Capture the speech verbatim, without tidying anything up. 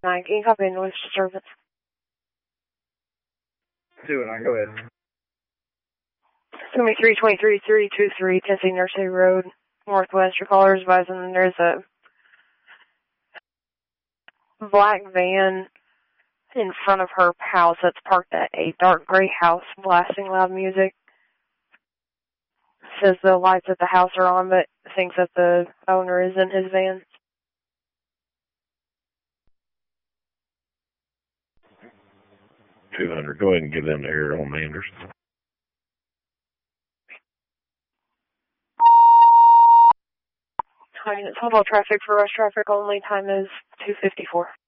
nine, can you copy a noise disturbance? two and nine, go ahead. It's going to be three twenty-three, three twenty-three, Tennessee Nursery Road, Northwest. Your caller is advising there's a black van in front of her house that's parked at a dark gray house blasting loud music. Says the lights at the house are on, but thinks that the owner is in his van. two hundred, go ahead and give them the air on Manders. Hi, it's hold all traffic for rush traffic only. Time is two fifty-four.